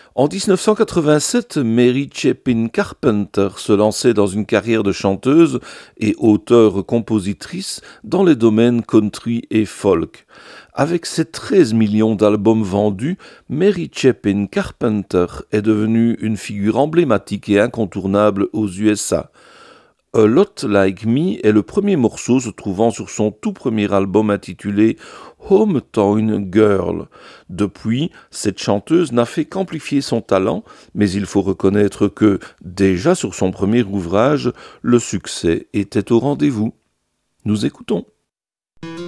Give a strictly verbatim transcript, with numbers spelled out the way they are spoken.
En dix-neuf cent quatre-vingt-sept, Mary Chapin Carpenter se lançait dans une carrière de chanteuse et auteure-compositrice dans les domaines country et folk. Avec ses treize millions d'albums vendus, Mary Chapin Carpenter est devenue une figure emblématique et incontournable aux U S A. A Lot Like Me est le premier morceau se trouvant sur son tout premier album intitulé Hometown Girl. Depuis, cette chanteuse n'a fait qu'amplifier son talent, mais il faut reconnaître que, déjà sur son premier ouvrage, le succès était au rendez-vous. Nous écoutons.